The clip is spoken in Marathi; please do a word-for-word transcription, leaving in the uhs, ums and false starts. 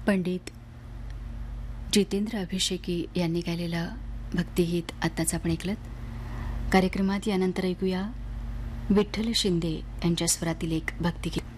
पंडित जितेंद्र अभिषेकी यांनी गायलेलं भक्तिगीत आत्ताच आपण ऐकलत. कार्यक्रमात यानंतर ऐकूया विठ्ठल शिंदे यांच्या स्वरातील एक भक्तिगीत.